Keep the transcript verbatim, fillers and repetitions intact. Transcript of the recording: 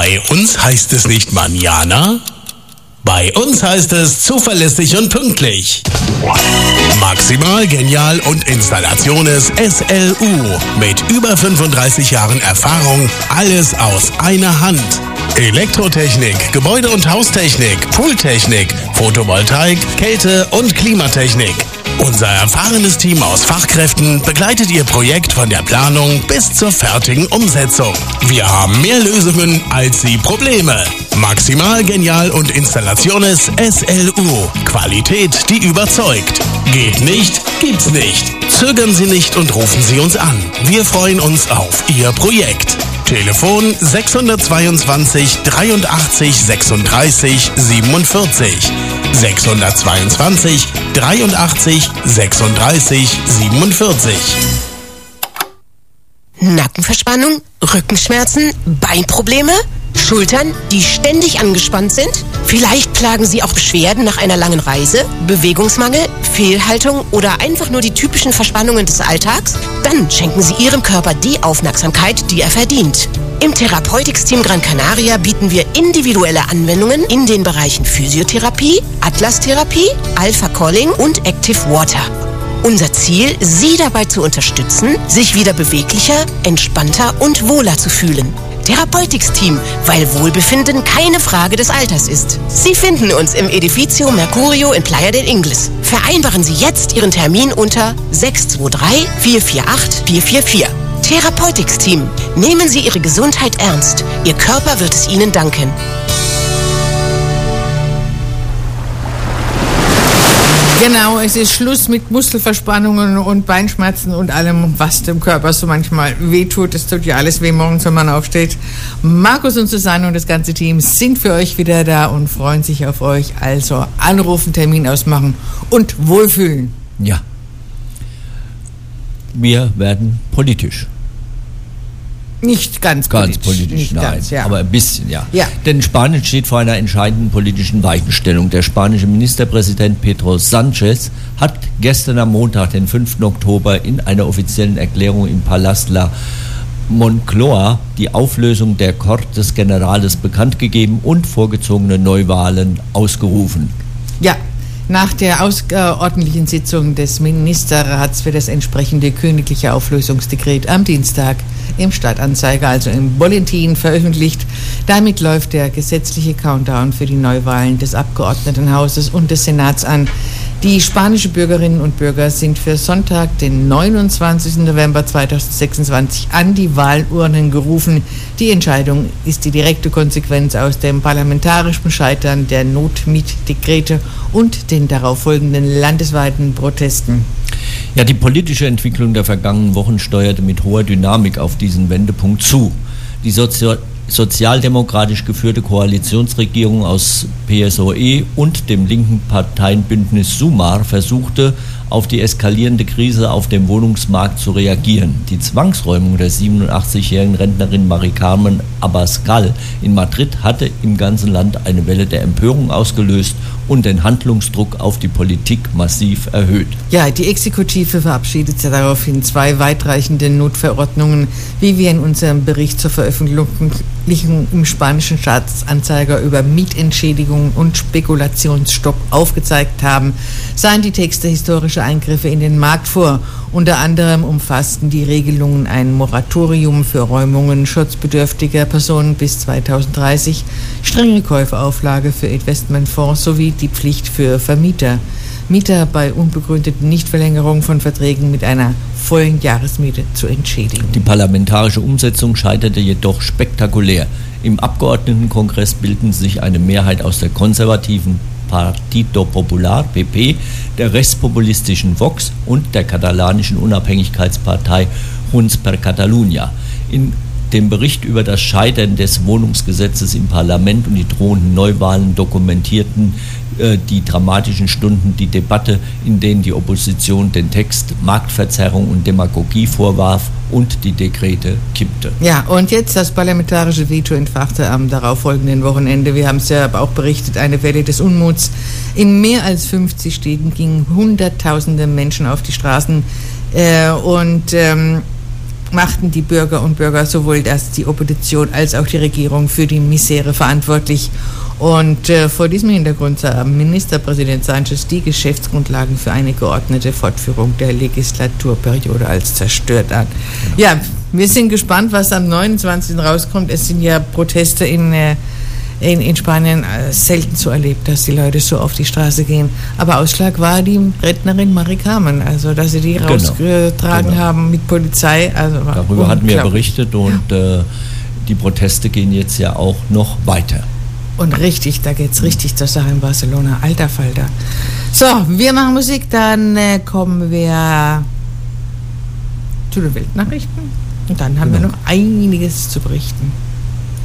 Bei uns heißt es nicht Manana, bei uns heißt es zuverlässig und pünktlich. Maximal Genial und Installaciones S L U. Mit über fünfunddreißig Jahren Erfahrung, alles aus einer Hand. Elektrotechnik, Gebäude- und Haustechnik, Pooltechnik, Photovoltaik, Kälte- und Klimatechnik. Unser erfahrenes Team aus Fachkräften begleitet Ihr Projekt von der Planung bis zur fertigen Umsetzung. Wir haben mehr Lösungen als Sie Probleme. Maximal Genial und Installaciones S L U. Qualität, die überzeugt. Geht nicht, gibt's nicht. Zögern Sie nicht und rufen Sie uns an. Wir freuen uns auf Ihr Projekt. Telefon sechshundertzweiundzwanzig dreiundachtzig sechsunddreißig siebenundvierzig. sechshundertzweiundzwanzig dreiundachtzig sechsunddreißig siebenundvierzig. Nackenverspannung, Rückenschmerzen, Beinprobleme, Schultern, die ständig angespannt sind? Vielleicht klagen Sie auch Beschwerden nach einer langen Reise, Bewegungsmangel, Fehlhaltung oder einfach nur die typischen Verspannungen des Alltags? Dann schenken Sie Ihrem Körper die Aufmerksamkeit, die er verdient. Im Therapeutics-Team Gran Canaria bieten wir individuelle Anwendungen in den Bereichen Physiotherapie, Atlas-Therapie, Alpha-Calling und Active Water. Unser Ziel, Sie dabei zu unterstützen, sich wieder beweglicher, entspannter und wohler zu fühlen. Therapeutics-Team, weil Wohlbefinden keine Frage des Alters ist. Sie finden uns im Edificio Mercurio in Playa del Ingles. Vereinbaren Sie jetzt Ihren Termin unter sechs zwei drei vier vier acht vier vier vier. Therapeutics-Team, nehmen Sie Ihre Gesundheit ernst. Ihr Körper wird es Ihnen danken. Genau, es ist Schluss mit Muskelverspannungen und Beinschmerzen und allem, was dem Körper so manchmal wehtut. Es tut ja alles weh morgens, wenn man aufsteht. Markus und Susanne und das ganze Team sind für euch wieder da und freuen sich auf euch. Also anrufen, Termin ausmachen und wohlfühlen. Ja. Wir werden politisch. Nicht ganz, ganz politisch. politisch, Nicht nein, ganz, ja. aber ein bisschen, ja. ja. Denn Spanien steht vor einer entscheidenden politischen Weichenstellung. Der spanische Ministerpräsident Pedro Sánchez hat gestern am Montag, den fünften Oktober, in einer offiziellen Erklärung im Palast La Moncloa die Auflösung der Cortes Generales bekannt gegeben und vorgezogene Neuwahlen ausgerufen. Ja. Nach der außerordentlichen Sitzung des Ministerrats wird das entsprechende königliche Auflösungsdekret am Dienstag im Stadtanzeiger, also im Bulletin, veröffentlicht. Damit läuft der gesetzliche Countdown für die Neuwahlen des Abgeordnetenhauses und des Senats an. Die spanischen Bürgerinnen und Bürger sind für Sonntag, den neunundzwanzigsten November zweitausendsechsundzwanzig, an die Wahlurnen gerufen. Die Entscheidung ist die direkte Konsequenz aus dem parlamentarischen Scheitern der Notmietdekrete und den darauf folgenden landesweiten Protesten. Ja, die politische Entwicklung der vergangenen Wochen steuerte mit hoher Dynamik auf diesen Wendepunkt zu. Die Sozio- sozialdemokratisch geführte Koalitionsregierung aus P S O E und dem linken Parteienbündnis Sumar versuchte, auf die eskalierende Krise auf dem Wohnungsmarkt zu reagieren. Die Zwangsräumung der siebenundachtzigjährigen Rentnerin Mari Carmen Abascal in Madrid hatte im ganzen Land eine Welle der Empörung ausgelöst und den Handlungsdruck auf die Politik massiv erhöht. Ja, die Exekutive verabschiedet daraufhin zwei weitreichende Notverordnungen, wie wir in unserem Bericht zur Veröffentlichung im spanischen Staatsanzeiger über Mietentschädigung und Spekulationsstopp aufgezeigt haben, sahen die Texte historische Eingriffe in den Markt vor. Unter anderem umfassten die Regelungen ein Moratorium für Räumungen schutzbedürftiger Personen bis zweitausenddreißig, strenge Käuferauflage für Investmentfonds sowie die Pflicht für Vermieter, Mieter bei unbegründeten Nichtverlängerungen von Verträgen mit einer vollen Jahresmiete zu entschädigen. Die parlamentarische Umsetzung scheiterte jedoch spektakulär. Im Abgeordnetenkongress bildeten sich eine Mehrheit aus der konservativen Partido Popular, P P, der rechtspopulistischen Vox und der katalanischen Unabhängigkeitspartei Junts per Catalunya. In dem Bericht über das Scheitern des Wohnungsgesetzes im Parlament und die drohenden Neuwahlen dokumentierten äh, die dramatischen Stunden die Debatte, in denen die Opposition den Text Marktverzerrung und Demagogie vorwarf und die Dekrete kippte. Ja, und jetzt das parlamentarische Veto entfachte am darauffolgenden Wochenende. Wir haben es ja auch berichtet, eine Welle des Unmuts. In mehr als fünfzig Städten gingen Hunderttausende Menschen auf die Straßen äh, und ähm, machten die Bürger und Bürger, sowohl das die Opposition als auch die Regierung, für die Misere verantwortlich. Und äh, vor diesem Hintergrund sah Ministerpräsident Sánchez die Geschäftsgrundlagen für eine geordnete Fortführung der Legislaturperiode als zerstört an. Ja, wir sind gespannt, was am neunundzwanzigsten rauskommt. Es sind ja Proteste in, äh, in, in Spanien äh, selten so erlebt, dass die Leute so auf die Straße gehen. Aber Ausschlag war die Rednerin Mari Carmen, also dass sie die genau. rausgetragen genau. haben mit Polizei. Also darüber hatten wir berichtet und äh, die Proteste gehen jetzt ja auch noch weiter. Und richtig, da geht's richtig zur Sache in Barcelona. Alter Falter. So, wir machen Musik, dann äh, kommen wir zu den Weltnachrichten. Und dann haben genau. wir noch einiges zu berichten.